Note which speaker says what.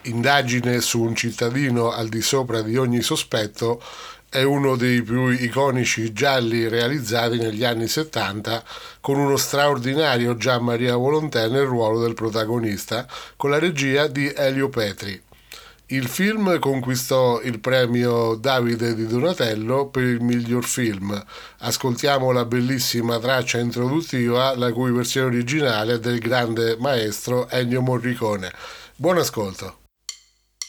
Speaker 1: Indagine su un cittadino al di sopra di ogni sospetto è uno dei più iconici gialli realizzati negli anni 70, con uno straordinario Gian Maria Volontè nel ruolo del protagonista, con la regia di Elio Petri. Il film conquistò il premio Davide di Donatello per il miglior film. Ascoltiamo la bellissima traccia introduttiva, la cui versione originale è del grande maestro Ennio Morricone. Buon ascolto.